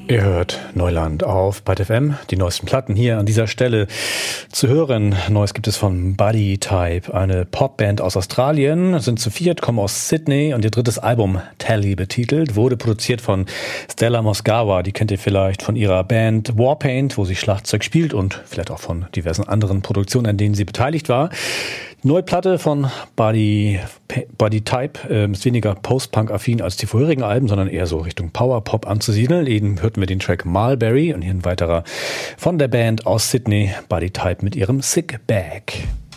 Ihr hört Neuland auf Byte FM, die neuesten Platten hier an dieser Stelle zu hören. Neues gibt es von Body Type, eine Popband aus Australien, sind zu viert, kommen aus Sydney und ihr drittes Album Tally betitelt, wurde produziert von Stella Mosgawa, die kennt ihr vielleicht von ihrer Band Warpaint, wo sie Schlagzeug spielt und vielleicht auch von diversen anderen Produktionen, an denen sie beteiligt war. Die neue Platte von Body Type ist weniger Post-Punk-affin als die vorherigen Alben, sondern eher so Richtung Power-Pop anzusiedeln. Eben hörten wir den Track Mulberry und hier ein weiterer von der Band aus Sydney, Body Type mit ihrem Sick Bag.